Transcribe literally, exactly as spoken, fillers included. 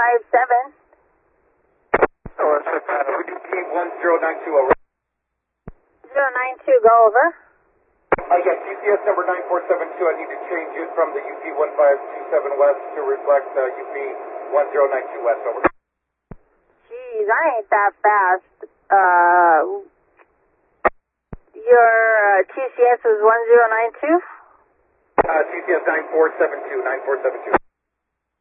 five seven. Oh, that's okay. U P one zero nine two over. zero nine two, go over. Uh, yes, U P S number nine four seven two. I need to change it from the U P one five two seven West to reflect uh, U P one zero nine two West, over. Jeez, I ain't that fast. Uh, your uh, T C S is one zero nine two? Uh, T C S nine four seven two, nine four seven two.